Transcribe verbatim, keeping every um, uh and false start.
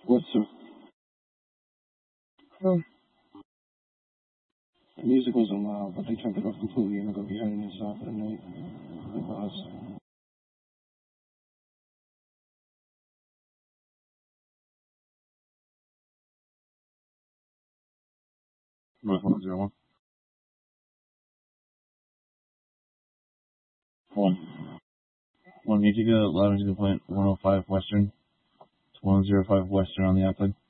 What's the Hmm. the music wasn't loud, but they turned it off completely, and I'm gonna be heading this off for the night. The boss. one zero one. One. One, you need to go louder to the point one oh five Western. It's one oh five Western on the outside.